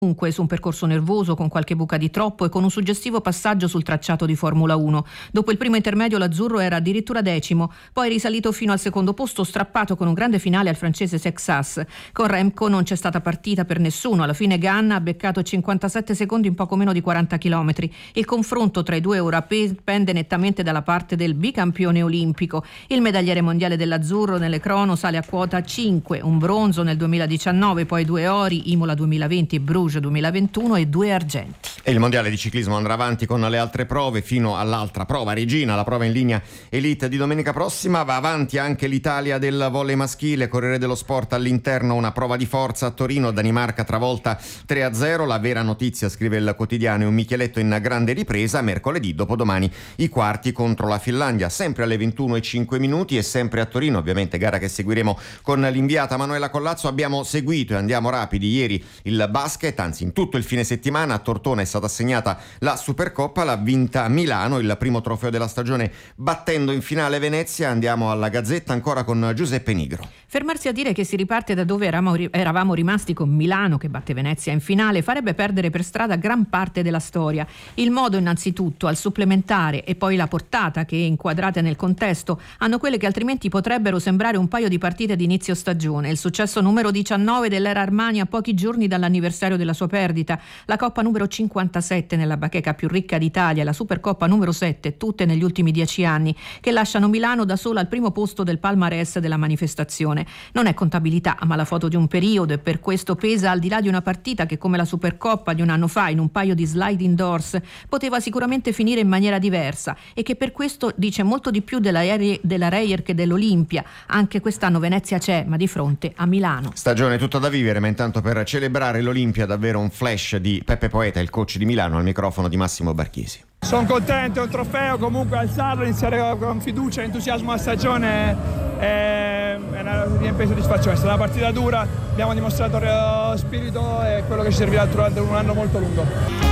Comunque su un percorso nervoso, con qualche buca di troppo e con un suggestivo passaggio sul tracciato di Formula 1. Dopo il primo intermedio l'azzurro era addirittura 10°, poi risalito fino al secondo posto, strappato con un grande finale al francese Sexas. Con Remco non c'è stata partita per nessuno, alla fine Ganna ha beccato 57 secondi in poco meno di 40 km. Il confronto tra i due ora pende nettamente dalla parte del bicampione olimpico. Il medagliere mondiale dell'azzurro nelle crono sale a quota 5, un bronzo nel 2019, poi 2 ori, Imola 2020, Bruges 2021 e 2 argenti. E il mondiale di ciclismo andrà avanti con le altre prove fino all'altra prova regina, la prova in linea elite di domenica prossima. Va avanti anche l'Italia del volley maschile. Corriere dello Sport all'interno, una prova di forza a Torino, Danimarca travolta 3-0. La vera notizia, scrive il quotidiano, è un Micheletto in grande ripresa. Mercoledì, dopodomani, i quarti contro la Finlandia, sempre alle 21:05 e sempre a Torino, ovviamente gara che seguiremo con l'inviata Manuela Collazzo. Abbiamo seguito, e andiamo rapidi, ieri il basket, anzi in tutto il fine settimana. A Tortona è stata assegnata la Supercoppa, l'ha vinta Milano, il primo trofeo della stagione, battendo in finale Venezia. Andiamo alla Gazzetta ancora con Giuseppe Nigro. Fermarsi a dire che si riparte da dove eravamo rimasti con Milano che batte Venezia in finale farebbe perdere per strada gran parte della storia. Il modo innanzitutto, al supplementare, e poi la portata che, inquadrate nel contesto, hanno quelle che altrimenti potrebbero sembrare un paio di partite di inizio stagione. Il successo numero 19 dell'Era Armani a pochi giorni dall'anniversario della sua perdita, la Coppa numero 57 nella bacheca più ricca d'Italia, la Supercoppa numero 7, tutte negli ultimi 10 anni, che lasciano Milano da sola al primo posto del palmarès della manifestazione. Non è contabilità, ma la foto di un periodo, e per questo pesa al di là di una partita che, come la Supercoppa di un anno fa, in un paio di slide indoors, poteva sicuramente finire in maniera diversa, e che per questo dice molto di più della Reyer che dell'Olimpia. Anche quest'anno Venezia c'è, ma di fronte a Milano. Stagione tutta da vivere, ma intanto per celebrare l'Olimpia davvero un flash di Peppe Poeta, il coach di Milano, al microfono di Massimo Barchesi. Sono contento, è un trofeo, comunque alzarlo, iniziare con fiducia e entusiasmo la stagione è una riempita soddisfazione. È stata una partita dura, abbiamo dimostrato spirito e quello che ci servirà durante un anno molto lungo.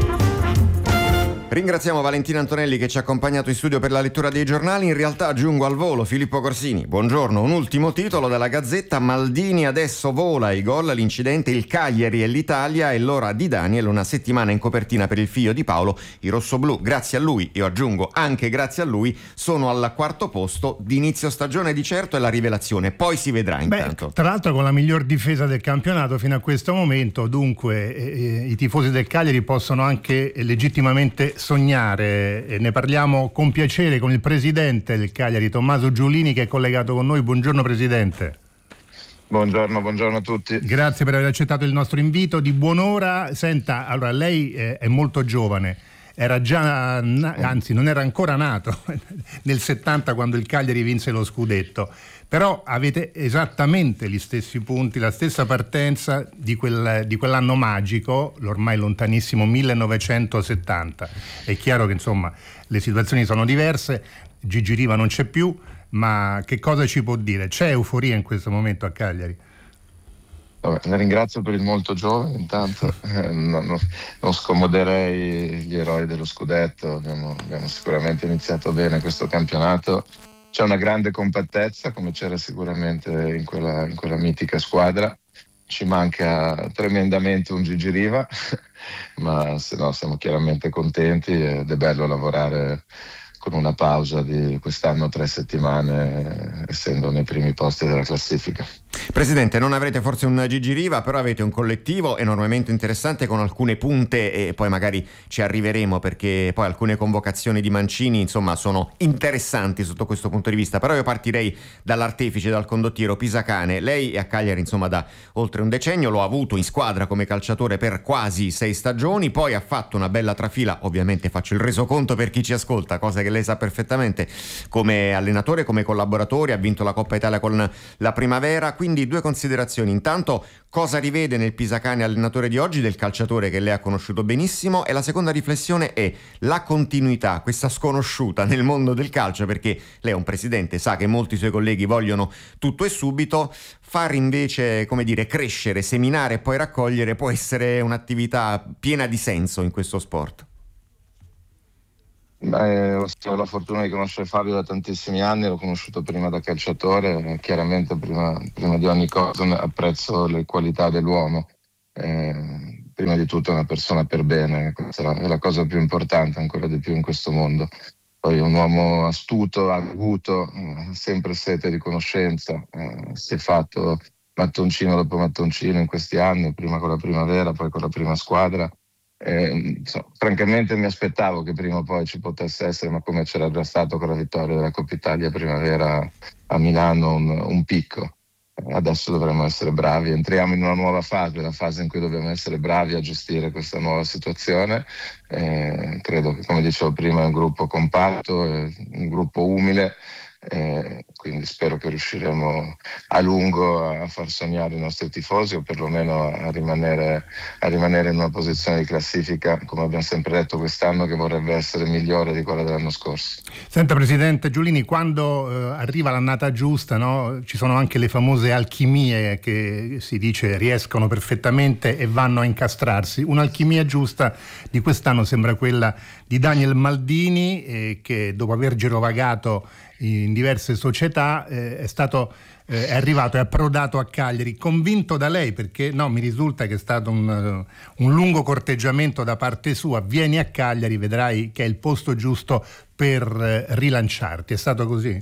Ringraziamo Valentina Antonelli che ci ha accompagnato in studio per la lettura dei giornali. In realtà aggiungo al volo Filippo Corsini. Buongiorno, un ultimo titolo della Gazzetta: Maldini adesso vola, i gol, l'incidente, il Cagliari e l'Italia, e l'ora di Daniel, una settimana in copertina per il figlio di Paolo. I rossoblù, grazie a lui, io aggiungo anche grazie a lui, sono al quarto posto di inizio stagione. Di certo è la rivelazione, poi si vedrà intanto. Tra l'altro con la miglior difesa del campionato fino a questo momento, dunque i tifosi del Cagliari possono anche legittimamente sognare, e ne parliamo con piacere con il presidente del Cagliari, Tommaso Giulini, che è collegato con noi. Buongiorno presidente. Buongiorno a tutti. Grazie per aver accettato il nostro invito di buon'ora. Senta, allora lei è molto giovane, era già anzi non era ancora nato nel 70 quando il Cagliari vinse lo scudetto, però avete esattamente gli stessi punti, la stessa partenza di quell'anno magico, l'ormai lontanissimo 1970. È chiaro che insomma le situazioni sono diverse, Gigi Riva non c'è più, ma che cosa ci può dire? C'è euforia in questo momento a Cagliari? Vabbè, la ringrazio per il molto giovane, intanto non scomoderei gli eroi dello scudetto. Abbiamo sicuramente iniziato bene questo campionato. C'è una grande compattezza, come c'era sicuramente in quella mitica squadra. Ci manca tremendamente un Gigi Riva, ma se no siamo chiaramente contenti ed è bello lavorare con una pausa di quest'anno 3 settimane, essendo nei primi posti della classifica. Presidente, non avrete forse un Gigi Riva, però avete un collettivo enormemente interessante con alcune punte, e poi magari ci arriveremo, perché poi alcune convocazioni di Mancini insomma sono interessanti sotto questo punto di vista. Però io partirei dall'artefice, dal condottiero Pisacane. Lei è a Cagliari insomma da oltre un decennio, lo ha avuto in squadra come calciatore per quasi 6 stagioni, poi ha fatto una bella trafila, ovviamente faccio il resoconto per chi ci ascolta, cosa che lei sa perfettamente, come allenatore, come collaboratore, ha vinto la Coppa Italia con la Primavera. Quindi 2 considerazioni: intanto, cosa rivede nel Pisacane allenatore di oggi del calciatore che lei ha conosciuto benissimo, e la seconda riflessione è la continuità, questa sconosciuta nel mondo del calcio, perché lei è un presidente, sa che molti suoi colleghi vogliono tutto e subito. Far invece, come dire, crescere, seminare e poi raccogliere può essere un'attività piena di senso in questo sport. Ho la fortuna di conoscere Fabio da tantissimi anni, l'ho conosciuto prima da calciatore, chiaramente prima di ogni cosa apprezzo le qualità dell'uomo, prima di tutto è una persona per bene, questa è la cosa più importante, ancora di più in questo mondo. Poi è un uomo astuto, arguto, sempre sete di conoscenza, si è fatto mattoncino dopo mattoncino in questi anni, prima con la Primavera, poi con la prima squadra. Francamente mi aspettavo che prima o poi ci potesse essere, ma come c'era già stato con la vittoria della Coppa Italia Primavera a Milano, un picco. Adesso dovremmo essere bravi, entriamo in una nuova fase, la fase in cui dobbiamo essere bravi a gestire questa nuova situazione. Credo che, come dicevo prima, è un gruppo compatto, un gruppo umile, quindi spero che riusciremo a lungo a far sognare i nostri tifosi, o perlomeno a rimanere in una posizione di classifica, come abbiamo sempre detto quest'anno, che vorrebbe essere migliore di quella dell'anno scorso. Senta Presidente Giulini, quando arriva l'annata giusta, no, ci sono anche le famose alchimie che si dice riescono perfettamente e vanno a incastrarsi. Un'alchimia giusta di quest'anno sembra quella di Daniel Maldini, che dopo aver girovagato in diverse società è arrivato e approdato a Cagliari, convinto da lei, perché no, mi risulta che è stato un lungo corteggiamento da parte sua. Vieni a Cagliari, vedrai che è il posto giusto per rilanciarti. È stato così?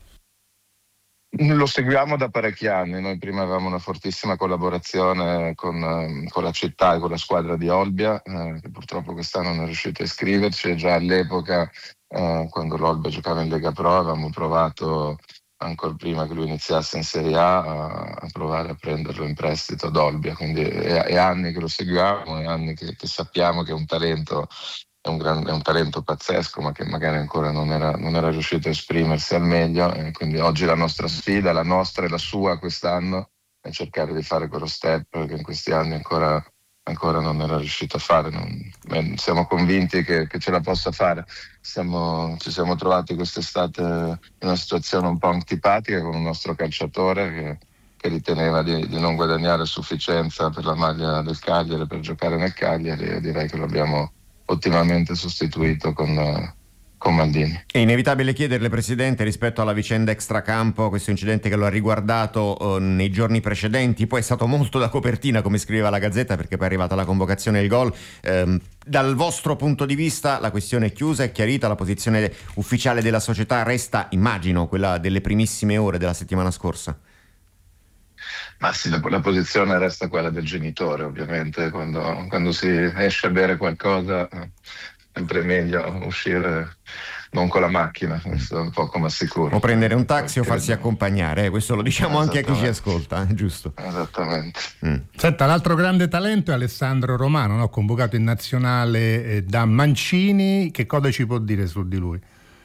Lo seguiamo da parecchi anni. Noi prima avevamo una fortissima collaborazione con la città e con la squadra di Olbia, che purtroppo quest'anno non è riuscito a iscriverci, e già all'epoca, quando l'Olbia giocava in Lega Pro, avevamo provato, ancora prima che lui iniziasse in Serie A provare a prenderlo in prestito ad Olbia. Quindi è anni che lo seguiamo, è anni che sappiamo che è un talento, è un talento pazzesco, ma che magari ancora non era riuscito a esprimersi al meglio. E quindi oggi la nostra sfida, la nostra e la sua quest'anno, è cercare di fare quello step che in questi anni ancora non era riuscito a fare. Siamo convinti che ce la possa fare. Ci siamo trovati quest'estate in una situazione un po' antipatica con un nostro calciatore che riteneva di non guadagnare a sufficienza per la maglia del Cagliari, per giocare nel Cagliari, e direi che l'abbiamo ottimamente sostituito con Maldini. È inevitabile chiederle, Presidente, rispetto alla vicenda extracampo, questo incidente che lo ha riguardato nei giorni precedenti, poi è stato molto da copertina, come scriveva la Gazzetta, perché poi è arrivata la convocazione e il gol. Dal vostro punto di vista la questione è chiusa, è chiarita, la posizione ufficiale della società resta, immagino, quella delle primissime ore della settimana scorsa? Ma sì, la posizione resta quella del genitore, ovviamente. Quando si esce a bere qualcosa è sempre meglio uscire non con la macchina, questo è un po' come assicuro. O prendere un taxi o farsi accompagnare, questo lo diciamo anche a chi ci ascolta, giusto? Esattamente. Senta, l'altro grande talento è Alessandro Romano, no? Convocato in nazionale da Mancini. Che cosa ci può dire su di lui?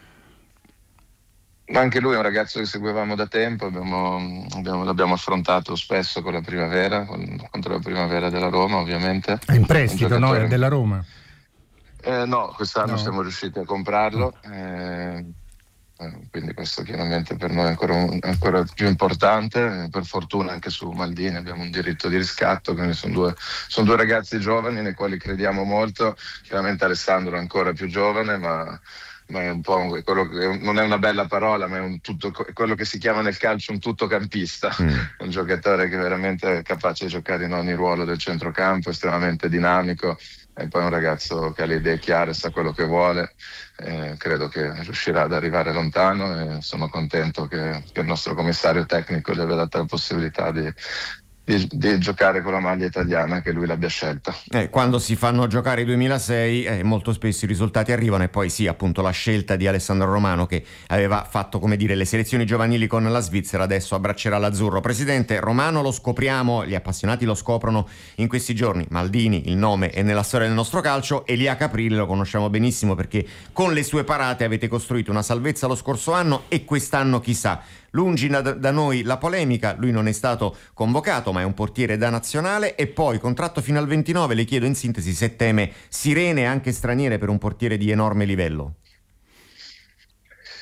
Anche lui è un ragazzo che seguivamo da tempo, l'abbiamo affrontato spesso con la Primavera, contro la Primavera della Roma, ovviamente. È in prestito, no? È della Roma? No, quest'anno No. siamo riusciti a comprarlo, quindi questo chiaramente per noi è ancora più importante. Per fortuna anche su Maldini abbiamo un diritto di riscatto, quindi sono due ragazzi giovani nei quali crediamo molto. Chiaramente Alessandro è ancora più giovane, ma è un po' quello che non è una bella parola, ma è quello che si chiama nel calcio un tuttocampista. Un giocatore che veramente è capace di giocare in ogni ruolo del centrocampo, estremamente dinamico, e poi un ragazzo che ha le idee chiare, sa quello che vuole. Credo che riuscirà ad arrivare lontano, e sono contento che il nostro commissario tecnico gli abbia dato la possibilità di giocare con la maglia italiana, che lui l'abbia scelta. Quando si fanno giocare i 2006 molto spesso i risultati arrivano, e poi sì, appunto, la scelta di Alessandro Romano, che aveva fatto, come dire, le selezioni giovanili con la Svizzera, adesso abbraccerà l'azzurro. Presidente, Romano lo scopriamo, gli appassionati lo scoprono in questi giorni. Maldini, il nome è nella storia del nostro calcio. Elia Caprile lo conosciamo benissimo, perché con le sue parate avete costruito una salvezza lo scorso anno, e quest'anno chissà. Lungi da noi la polemica, lui non è stato convocato, ma è un portiere da nazionale, e poi contratto fino al 29. Le chiedo in sintesi se teme sirene anche straniere per un portiere di enorme livello.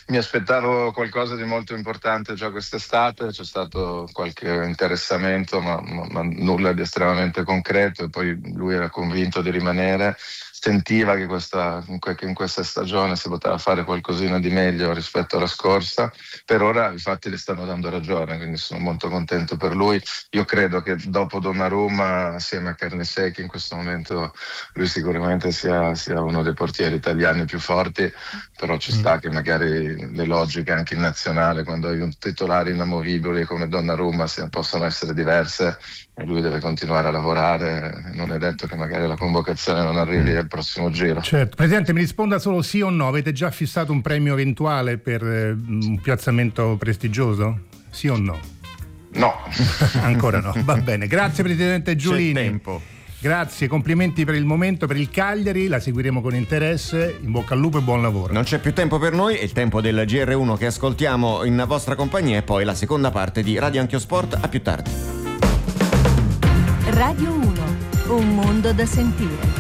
mi aspettavo qualcosa di molto importante già quest'estate, c'è stato qualche interessamento ma nulla di estremamente concreto, e poi lui era convinto di rimanere, sentiva che in questa stagione si poteva fare qualcosina di meglio rispetto alla scorsa. Per ora i fatti le stanno dando ragione, quindi sono molto contento per lui. Io credo che dopo Donnarumma, assieme a Carnesecchi, in questo momento lui sicuramente sia uno dei portieri italiani più forti, però ci sta che magari le logiche anche in nazionale, quando hai un titolare inamovibile come Donnarumma, possono essere diverse, e lui deve continuare a lavorare. Non è detto che magari la convocazione non arrivi al prossimo giro. Certo. Presidente, mi risponda solo sì o no: avete già fissato un premio eventuale per un piazzamento prestigioso? Sì o no? No. Ancora no, va bene. Grazie Presidente Giulini. C'è tempo. Grazie, complimenti per il momento, per il Cagliari, la seguiremo con interesse, in bocca al lupo e buon lavoro. Non c'è più tempo per noi, è il tempo del GR1 che ascoltiamo in vostra compagnia, e poi la seconda parte di Radio Anch'io Sport. A più tardi. Radio 1, un mondo da sentire.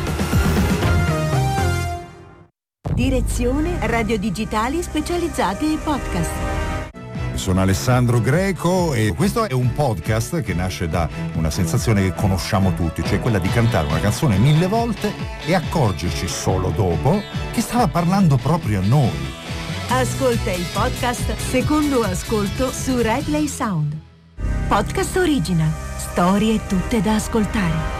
Direzione Radio Digitali Specializzati e Podcast. Sono Alessandro Greco e questo è un podcast che nasce da una sensazione che conosciamo tutti, cioè quella di cantare una canzone 1000 volte e accorgerci solo dopo che stava parlando proprio a noi. Ascolta il podcast Secondo Ascolto su RaiPlay Sound. Podcast Original. Storie tutte da ascoltare.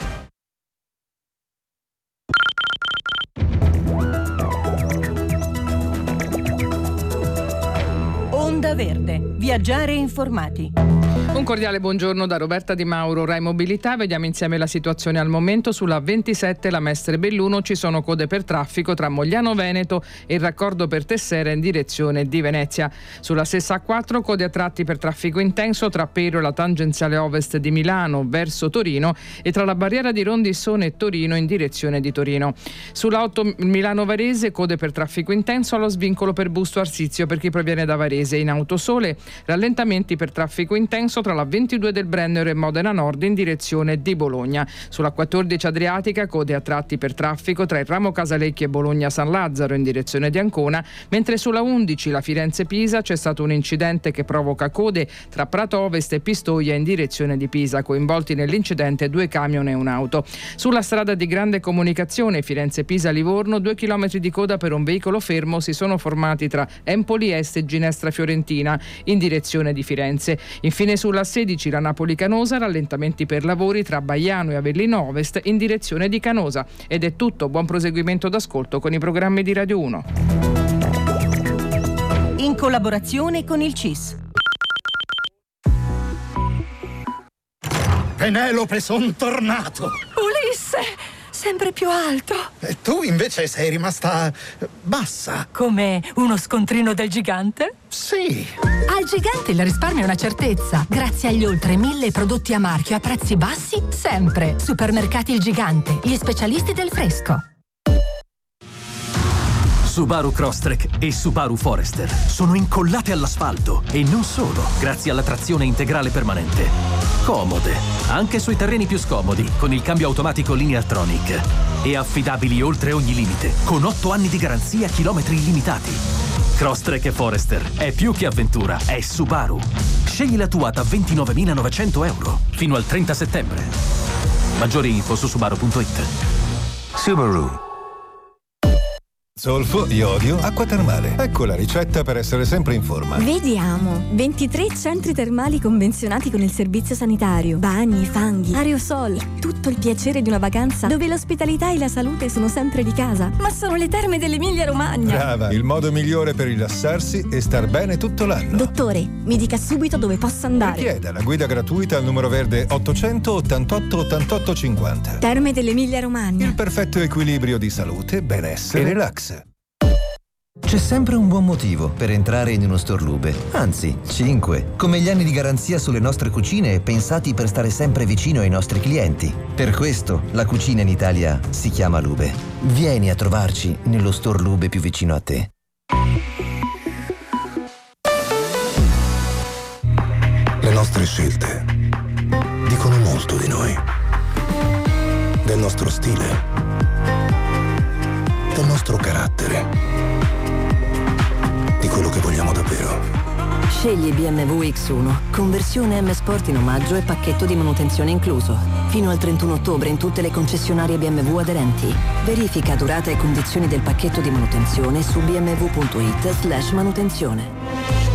Onda Verde. Viaggiare informati. Un cordiale buongiorno da Roberta Di Mauro, Rai Mobilità. Vediamo insieme la situazione al momento. Sulla 27 la Mestre Belluno ci sono code per traffico tra Mogliano Veneto e il raccordo per Tessera in direzione di Venezia. Sulla stessa A4 code a tratti per traffico intenso tra Pero e la tangenziale ovest di Milano verso Torino e tra la barriera di Rondissone e Torino in direzione di Torino. Sulla 8 Milano Varese code per traffico intenso allo svincolo per Busto Arsizio per chi proviene da Varese. In Autosole rallentamenti per traffico intenso tra la 22 del Brennero e Modena Nord in direzione di Bologna. Sulla 14 Adriatica code a tratti per traffico tra il ramo Casalecchio e Bologna San Lazzaro in direzione di Ancona, mentre sulla 11 la Firenze-Pisa c'è stato un incidente che provoca code tra Prato Ovest e Pistoia in direzione di Pisa, coinvolti nell'incidente 2 camion e un'auto. Sulla strada di grande comunicazione Firenze-Pisa-Livorno 2 chilometri di coda per un veicolo fermo si sono formati tra Empoli Est e Ginestra Fiorentina in direzione di Firenze. Infine sulla 16 la Napoli-Canosa, rallentamenti per lavori tra Baiano e Avellino Ovest in direzione di Canosa. Ed è tutto, buon proseguimento d'ascolto con i programmi di Radio 1. In collaborazione con il CIS. Penelope, son tornato! Ulisse! Sempre più alto. E tu invece sei rimasta bassa. Come uno scontrino del gigante? Sì. Al gigante il risparmio è una certezza. Grazie agli oltre 1000 prodotti a marchio a prezzi bassi, sempre. Supermercati Il Gigante, gli specialisti del fresco. Subaru Crosstrek e Subaru Forester sono incollate all'asfalto e non solo, grazie alla trazione integrale permanente. Comode, anche sui terreni più scomodi, con il cambio automatico Lineartronic. E affidabili oltre ogni limite, con 8 anni di garanzia, chilometri illimitati. Crosstrek e Forester è più che avventura, è Subaru. Scegli la tua da €29.900 fino al 30 settembre. Maggiori info su subaru.it. Subaru. Zolfo, iodio, acqua termale. Ecco la ricetta per essere sempre in forma. Vediamo. 23 centri termali convenzionati con il servizio sanitario. Bagni, fanghi, aerosol. Tutto il piacere di una vacanza dove l'ospitalità e la salute sono sempre di casa. Ma sono le terme dell'Emilia Romagna. Brava, il modo migliore per rilassarsi e star bene tutto l'anno. Dottore, mi dica subito dove posso andare. Richieda la guida gratuita al numero verde 888 88 50. Terme dell'Emilia Romagna. Il perfetto equilibrio di salute, benessere e relax. C'è sempre un buon motivo per entrare in uno Storlube, anzi 5, come gli anni di garanzia sulle nostre cucine pensati per stare sempre vicino ai nostri clienti. Per questo la cucina in Italia si chiama Lube. Vieni a trovarci nello Storlube più vicino a te. Le nostre scelte dicono molto di noi, del nostro stile, del nostro carattere, di quello che vogliamo davvero. Scegli BMW X1, conversione M Sport in omaggio e pacchetto di manutenzione incluso. Fino al 31 ottobre in tutte le concessionarie BMW aderenti. Verifica durata e condizioni del pacchetto di manutenzione su bmw.it/manutenzione.